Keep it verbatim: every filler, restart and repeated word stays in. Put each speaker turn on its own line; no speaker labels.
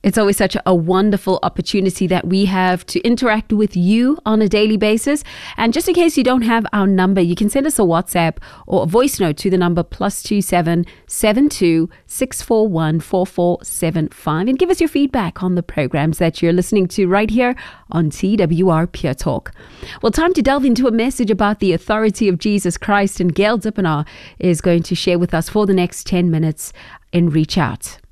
It's always such a wonderful opportunity that we have to interact with you on a daily basis. And just in case you don't have our number, you can send us a WhatsApp or a voice note to the number plus two seven seven two six four one four four seven five and give us your feedback on the programs that you're listening to right here on T W R Pure Talk. Well, time to delve into a message about the authority of Jesus Christ, and Gail Dippenaar is going to share with us for the next ten minutes in Reach Out.